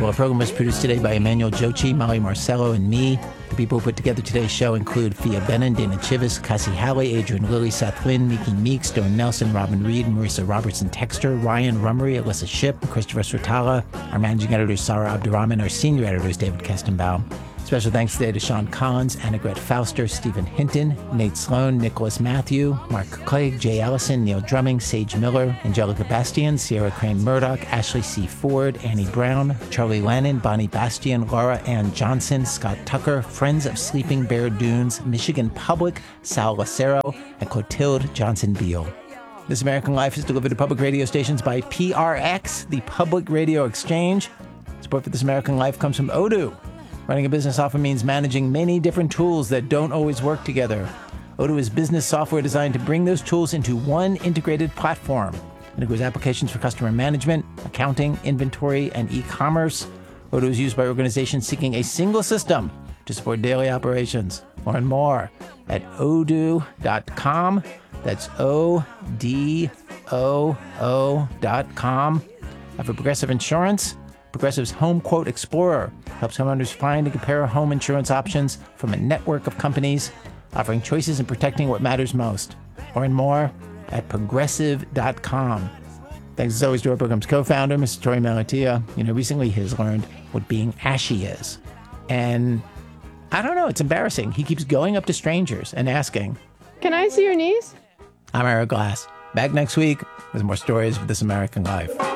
Well, our program was produced today by Emmanuel Jochi, Molly Marcello, and me. The people who put together today's show include Thea Bennon, Dana Chivas, Cassie Halley, Adrian Lilly, Seth Lynn, Miki Meeks, Stone Nelson, Robin Reed, Marissa Robertson Texter, Ryan Rummery, Alyssa Shipp, Christopher Sratala. Our managing editor is Sarah Abdurrahman. Our senior editor is David Kestenbaum. Special thanks today to Sean Collins, Annegret Fauster, Stephen Hinton, Nate Sloan, Nicholas Matthew, Mark Clegg, Jay Allison, Neil Drumming, Sage Miller, Angelica Bastian, Sierra Crane Murdoch, Ashley C. Ford, Annie Brown, Charlie Lennon, Bonnie Bastian, Laura Ann Johnson, Scott Tucker, Friends of Sleeping Bear Dunes, Michigan Public, Sal Lacero, and Clotilde Johnson-Beal. This American Life is delivered to public radio stations by PRX, the Public Radio Exchange. Support for This American Life comes from Odoo. Running a business often means managing many different tools that don't always work together. Odoo is business software designed to bring those tools into one integrated platform. It includes applications for customer management, accounting, inventory, and e-commerce. Odoo is used by organizations seeking a single system to support daily operations. Learn more at odoo.com. That's ODOO.com. And for Progressive Insurance, Progressive's Home Quote Explorer helps homeowners find and compare home insurance options from a network of companies, offering choices and protecting what matters most. Learn more at progressive.com. Thanks as always to our program's co-founder, Mr. Tori Malatia. Recently he has learned what being ashy is. And I don't know, it's embarrassing. He keeps going up to strangers and asking, "Can I see your knees?" I'm Eric Glass. Back next week with more stories of This American Life.